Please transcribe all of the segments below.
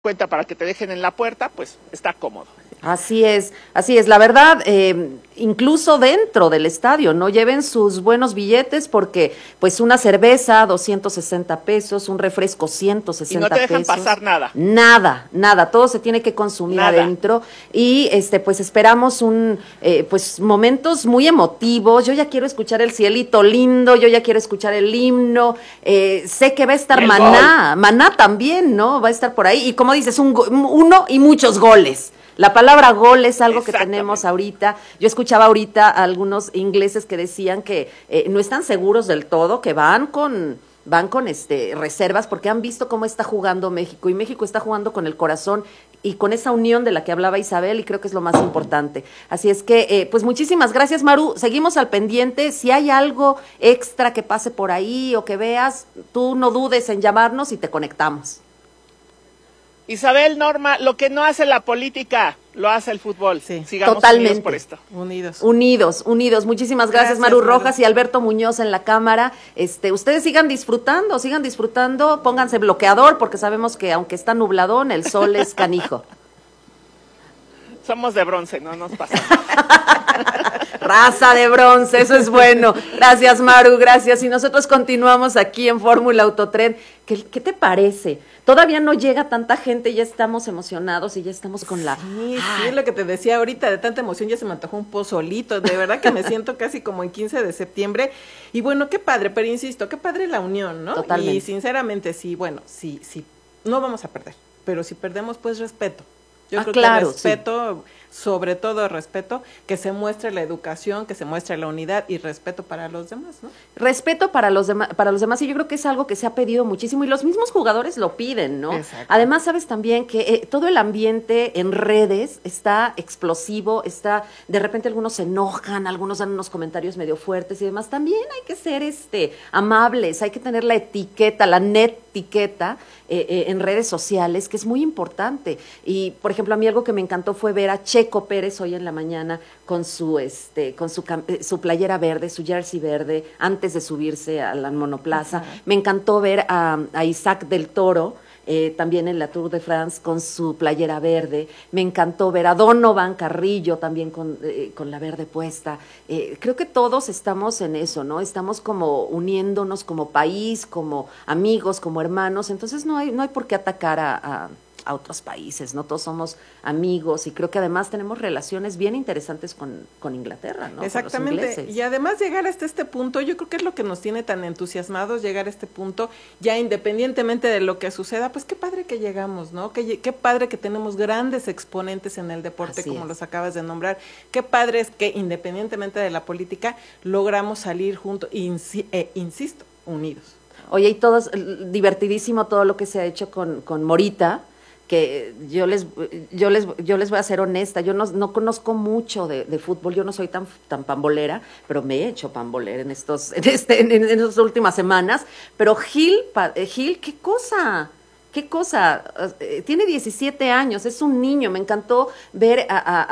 cuenta para que te dejen en la puerta, pues está cómodo. Así es, así es. La verdad, incluso dentro del estadio, ¿no? Lleven sus buenos billetes porque, pues, una cerveza, 260 pesos, un refresco, 160 pesos. Y no te dejan pesos. pasar nada. Nada, nada. Todo se tiene que consumir adentro. Y, pues, esperamos pues, momentos muy emotivos. Yo ya quiero escuchar el cielito lindo, yo ya quiero escuchar el himno. Sé que va a estar Maná. Maná también, ¿no? Va a estar por ahí. Y como dices, uno y muchos goles. La palabra gol es algo que tenemos ahorita. Yo escuchaba ahorita a algunos ingleses que decían que no están seguros del todo, que van con reservas porque han visto cómo está jugando México y México está jugando con el corazón y con esa unión de la que hablaba Isabel y creo que es lo más importante. Así es que, pues muchísimas gracias, Maru. Seguimos al pendiente. Si hay algo extra que pase por ahí o que veas, tú no dudes en llamarnos y te conectamos. Isabel, Norma, lo que no hace la política, lo hace el fútbol. Sí, sigamos totalmente. Unidos por esto. Unidos. Muchísimas gracias, Maru Rojas y Alberto Muñoz en la cámara. Ustedes sigan disfrutando, pónganse bloqueador porque sabemos que aunque está nubladón, el sol es canijo. Somos de bronce, no nos pasa. Raza de bronce, eso es bueno. Gracias, Maru, gracias. Y nosotros continuamos aquí en Fórmula Autotren. ¿Qué te parece? Todavía no llega tanta gente, ya estamos emocionados y ya estamos con la... Sí, es lo que te decía ahorita, de tanta emoción ya se me antojó un pozolito, de verdad que me siento casi como en 15 de septiembre, y bueno, qué padre, pero insisto, qué padre la unión, ¿no? Totalmente. Y sinceramente, sí, no vamos a perder, pero si perdemos, pues respeto. Yo creo que respeto, sobre todo respeto, que se muestre la educación, que se muestre la unidad y respeto para los demás, ¿no? Respeto para los demás y yo creo que es algo que se ha pedido muchísimo y los mismos jugadores lo piden, ¿no? Exacto. Además, sabes también que todo el ambiente en redes está explosivo, de repente algunos se enojan, algunos dan unos comentarios medio fuertes y demás. También hay que ser amables, hay que tener la etiqueta, la netiqueta en redes sociales, que es muy importante. Y, por ejemplo, a mí algo que me encantó fue ver a Checo Pérez hoy en la mañana con su playera verde, su jersey verde, antes de subirse a la monoplaza. Uh-huh. Me encantó ver a Isaac del Toro, también en la Tour de France con su playera verde. Me encantó ver a Donovan Carrillo también con la verde puesta. Creo que todos estamos en eso, ¿no? Estamos como uniéndonos como país, como amigos, como hermanos. Entonces no hay por qué atacar a otros países, ¿no? Todos somos amigos y creo que además tenemos relaciones bien interesantes con Inglaterra, ¿no? Exactamente, y además llegar hasta este punto, yo creo que es lo que nos tiene tan entusiasmados, llegar a este punto, ya independientemente de lo que suceda, pues qué padre que llegamos, ¿no? Qué padre que tenemos grandes exponentes en el deporte, como los acabas de nombrar, qué padre es que independientemente de la política, logramos salir juntos, insisto, unidos. Oye, y todo es divertidísimo todo lo que se ha hecho con Morita, que yo les voy a ser honesta, yo no conozco mucho de fútbol, yo no soy tan pambolera, pero me he hecho pambolera en estas últimas semanas, pero Gil, ¿qué cosa? Tiene 17 años, es un niño. Me encantó ver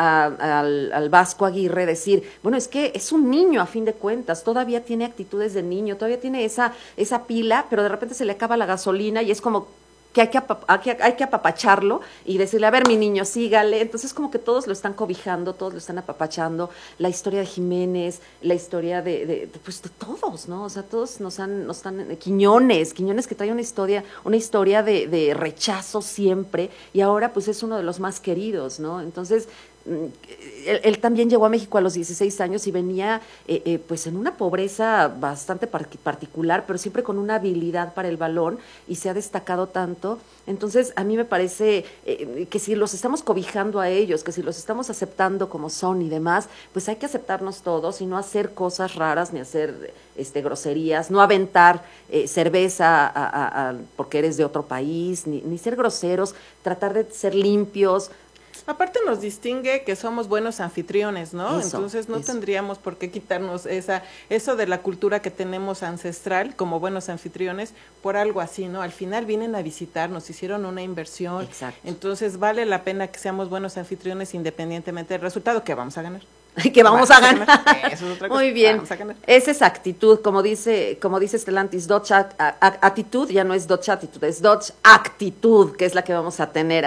al Vasco Aguirre decir, bueno, es que es un niño a fin de cuentas, todavía tiene actitudes de niño, todavía tiene esa pila, pero de repente se le acaba la gasolina y es como que hay que apapacharlo y decirle, a ver, mi niño, sígale. Entonces como que todos lo están cobijando, todos lo están apapachando. La historia de Jiménez, la historia de todos, ¿no? O sea, todos nos están Quiñones que trae una historia de rechazo siempre y ahora pues es uno de los más queridos, ¿no? Entonces él también llegó a México a los 16 años y venía pues en una pobreza bastante particular, pero siempre con una habilidad para el balón y se ha destacado tanto. Entonces a mí me parece que si los estamos cobijando a ellos, que si los estamos aceptando como son y demás, pues hay que aceptarnos todos y no hacer cosas raras ni hacer groserías, no aventar cerveza porque eres de otro país, ni ser groseros, tratar de ser limpios. Aparte nos distingue que somos buenos anfitriones, ¿no? Entonces no tendríamos por qué quitarnos eso de la cultura que tenemos ancestral como buenos anfitriones por algo así, ¿no? Al final vienen a visitarnos, hicieron una inversión. Exacto. Entonces vale la pena que seamos buenos anfitriones independientemente del resultado que vamos a ganar. que vamos a ganar. Eso es otra cosa. Muy bien. Vamos a ganar. Esa es actitud, como dice Stellantis, Dodge actitud, ya no es Dodge actitud, es Dodge actitud, que es la que vamos a tener.